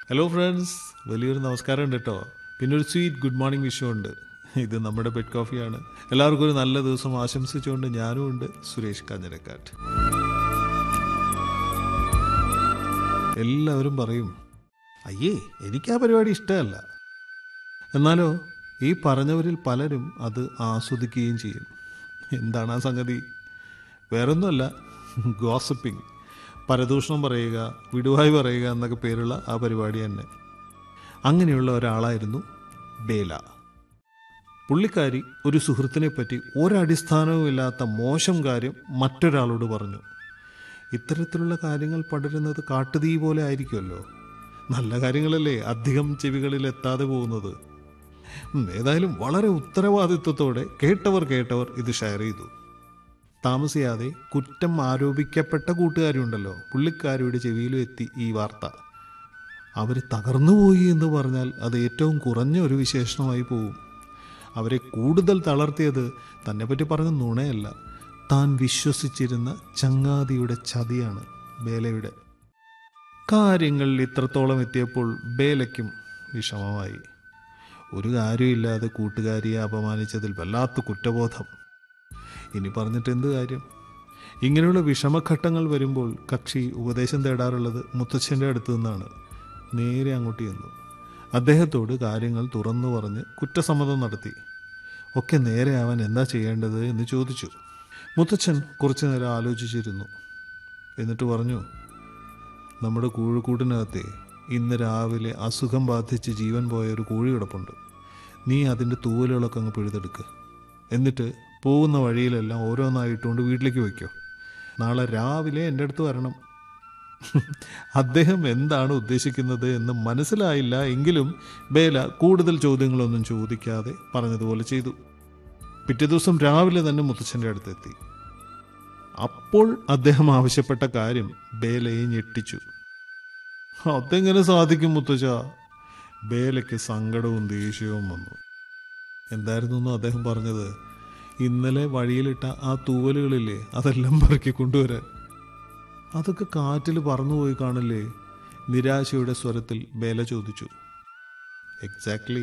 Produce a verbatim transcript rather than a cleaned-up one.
Hello friends, വലിയൊരു നമസ്കാരം ഉണ്ട് കേട്ടോ. പിന്നെ ഒരു സ്വീറ്റ് ഗുഡ് മോർണിംഗ് വിഷു ഉണ്ട്. ഇത് നമ്മുടെ ബെഡ് കോഫിയാണ്. എല്ലാവർക്കും ഒരു നല്ല ദിവസം ആശംസിച്ചുകൊണ്ട് ഞാനും ഉണ്ട്, സുരേഷ് കാഞ്ഞിരക്കാട്ട്. എല്ലാവരും പറയും, അയ്യേ എനിക്ക് ആ പരിപാടി ഇഷ്ടമല്ല. എന്നാലോ ഈ പറഞ്ഞവരിൽ പലരും അത് ആസ്വദിക്കുകയും ചെയ്യും. എന്താണ് ആ സംഗതി? വേറൊന്നുമല്ല, ഗോസിപ്പിംഗ്. പരദൂഷണം പറയുക, വിടുവായി പറയുക എന്നൊക്കെ പേരുള്ള ആ പരിപാടി തന്നെ. അങ്ങനെയുള്ള ഒരാളായിരുന്നു ബേല. പുള്ളിക്കാരി ഒരു സുഹൃത്തിനെ പറ്റി ഒരടിസ്ഥാനവുമില്ലാത്ത മോശം കാര്യം മറ്റൊരാളോട് പറഞ്ഞു. ഇത്തരത്തിലുള്ള കാര്യങ്ങൾ പടരുന്നത് കാട്ടുതീ പോലെ ആയിരിക്കുമല്ലോ. നല്ല കാര്യങ്ങളല്ലേ അധികം ചെവികളിൽ എത്താതെ പോകുന്നത്. ഏതായാലും വളരെ ഉത്തരവാദിത്വത്തോടെ കേട്ടവർ കേട്ടവർ ഇത് ഷെയർ ചെയ്തു. താമസിയാതെ കുറ്റം ആരോപിക്കപ്പെട്ട കൂട്ടുകാരുണ്ടല്ലോ, പുള്ളിക്കാരിയുടെ ചെവിയിലും എത്തി ഈ വാർത്ത. അവർ തകർന്നുപോയി എന്ന് പറഞ്ഞാൽ അത് ഏറ്റവും കുറഞ്ഞ ഒരു വിശേഷണമായി പോവും. അവരെ കൂടുതൽ തളർത്തിയത് തന്നെപ്പറ്റി പറഞ്ഞ നുണയല്ല, താൻ വിശ്വസിച്ചിരുന്ന ചങ്ങാതിയുടെ ചതിയാണ് ബേലയുടെ. കാര്യങ്ങളിൽ ഇത്രത്തോളം എത്തിയപ്പോൾ ബേലയ്ക്കും വിഷമമായി. ഒരു കാര്യമില്ലാതെ കൂട്ടുകാരിയെ അപമാനിച്ചതിൽ വല്ലാത്ത കുറ്റബോധം. ഇനി പറഞ്ഞിട്ട് എന്ത് കാര്യം? ഇങ്ങനെയുള്ള വിഷമഘട്ടങ്ങൾ വരുമ്പോൾ കക്ഷി ഉപദേശം തേടാറുള്ളത് മുത്തച്ഛൻ്റെ അടുത്ത് നിന്നാണ്. നേരെ അങ്ങോട്ട് ചെന്നു അദ്ദേഹത്തോട് കാര്യങ്ങൾ തുറന്നു പറഞ്ഞ് കുറ്റസമ്മതം നടത്തി. ഒക്കെ നേരെയാവാൻ എന്താ ചെയ്യേണ്ടത് എന്ന് ചോദിച്ചു. മുത്തച്ഛൻ കുറച്ചു നേരം ആലോചിച്ചിരുന്നു. എന്നിട്ട് പറഞ്ഞു, നമ്മുടെ കൂഴുകൂടിനകത്തെ ഇന്ന് രാവിലെ അസുഖം ബാധിച്ച് ജീവൻ പോയ ഒരു കോഴി കിടപ്പുണ്ട്. നീ അതിൻ്റെ തൂവലുകളൊക്കെ അങ്ങ് പിഴുതെടുക്കുക. എന്നിട്ട് പോകുന്ന വഴിയിലെല്ലാം ഓരോന്നായിട്ടുകൊണ്ട് വീട്ടിലേക്ക് വയ്ക്കോ. നാളെ രാവിലെ എൻ്റെ അടുത്ത് വരണം. അദ്ദേഹം എന്താണ് ഉദ്ദേശിക്കുന്നത് എന്ന് മനസ്സിലായില്ല. എങ്കിലും ബേല കൂടുതൽ ചോദ്യങ്ങളൊന്നും ചോദിക്കാതെ പറഞ്ഞതുപോലെ ചെയ്തു. പിറ്റേ ദിവസം രാവിലെ തന്നെ മുത്തച്ഛൻ്റെ അടുത്തെത്തി. അപ്പോൾ അദ്ദേഹം ആവശ്യപ്പെട്ട കാര്യം ബേലയെ ഞെട്ടിച്ചു. അതെങ്ങനെ സാധിക്കും മുത്തച്ഛ? ബേലയ്ക്ക് സങ്കടവും ദേഷ്യവും വന്നു. എന്തായിരുന്നു അദ്ദേഹം പറഞ്ഞത്? ഇന്നലെ വഴിയിലിട്ട ആ തൂവലുകളില്ലേ, അതെല്ലാം പറക്കി കൊണ്ടുവരാൻ. അതൊക്കെ കാറ്റിൽ പറന്നുപോയി കാണില്ലേ? നിരാശയുടെ സ്വരത്തിൽ ബേല ചോദിച്ചു. എക്സാക്ട്ലി.